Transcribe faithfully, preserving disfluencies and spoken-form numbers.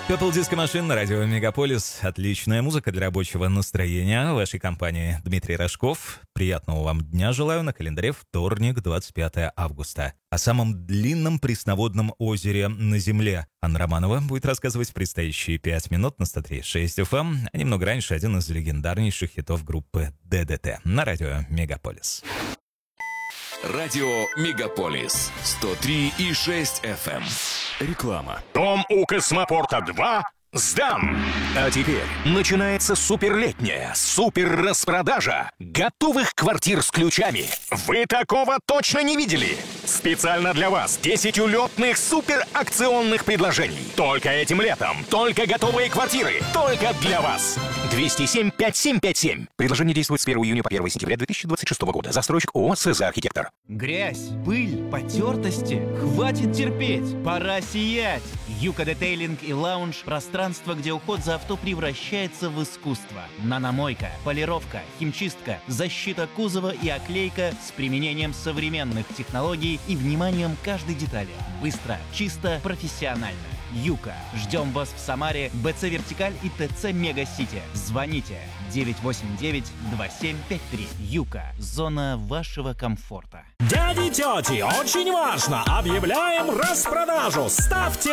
Couple Disco Machine на радио Мегаполис. Отличная музыка для рабочего настроения. В вашей компании Дмитрий Рожков. Приятного вам дня желаю. На календаре вторник, двадцать пятое августа. О самом длинном пресноводном озере на Земле Анна Романова будет рассказывать в предстоящие пять минут на сто три и шесть эф эм. А немного раньше один из легендарнейших хитов группы ДДТ на радио Мегаполис. Радио Мегаполис сто три и шесть эф эм. Реклама. Дом у Космопорта два сдан. А теперь начинается суперлетняя супер-распродажа готовых квартир с ключами. Вы такого точно не видели? Специально для вас десять улетных супер-акционных предложений. Только этим летом. Только готовые квартиры. Только для вас. двести семь пятьдесят семь пятьдесят семь. Предложение действует с первого июня по первое сентября две тысячи двадцать шестого года. Застройщик ООО «СЗ Архитектор». Грязь, пыль, потертости. Хватит терпеть. Пора сиять. Юка Детейлинг и Лаунж – пространство, где уход за авто превращается в искусство. Наномойка, полировка, химчистка, защита кузова и оклейка с применением современных технологий и вниманием к каждой детали. Быстро, чисто, профессионально. Юка. Ждем вас в Самаре, БЦ «Вертикаль» и ТЦ «Мега-Сити». Звоните девять восемь девять два семь пять три. Юка. Зона вашего комфорта. Дяди, тети, очень важно! Объявляем распродажу! Ставьте